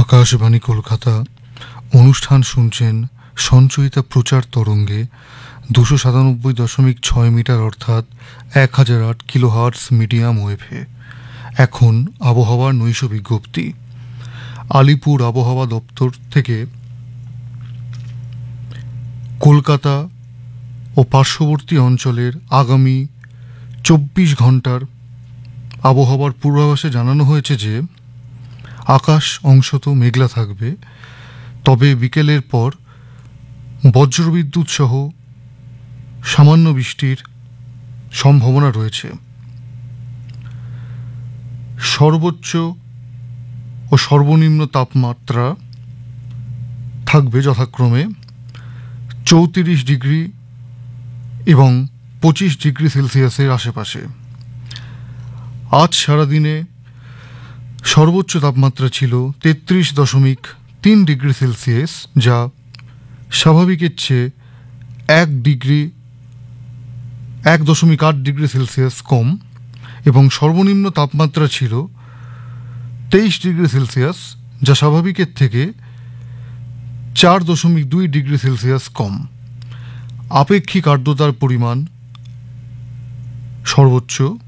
আকাশবাণী কলকাতা অনুষ্ঠান শুনছেন সঞ্চয়িতা প্রচার তরঙ্গে 297.6 মিটার অর্থাৎ 1008 কিলোহার্টজ মিডিয়াম ওয়েভে। এখন আবহাওয়ার নৈশ বিজ্ঞপ্তি। আলিপুর আবহাওয়া দপ্তর থেকে কলকাতা ও পার্শ্ববর্তী অঞ্চলের আগামী 24 ঘন্টার আবহাওয়ার পূর্বাভাসে জানানো হয়েছে যে আকাশ অংশত মেঘলা থাকবে, তবে বিকেলের পর বজ্রবিদ্যুৎ সহ সামান্য বৃষ্টির সম্ভাবনা রয়েছে। সর্বোচ্চ ও সর্বনিম্ন তাপমাত্রা থাকবে যথাক্রমে 34 ডিগ্রি এবং 25 ডিগ্রি সেলসিয়াসের আশেপাশে। আজ সারাদিনে সর্বোচ্চ তাপমাত্রা ছিল 33.3 ডিগ্রি সেলসিয়াস, যা স্বাভাবিকের চেয়ে 1.8 ডিগ্রি সেলসিয়াস কম, এবং সর্বনিম্ন তাপমাত্রা ছিল 23 ডিগ্রি সেলসিয়াস, যা স্বাভাবিকের থেকে 4.2 ডিগ্রি সেলসিয়াস কম। আপেক্ষিক আর্দ্রতার পরিমাণ সর্বোচ্চ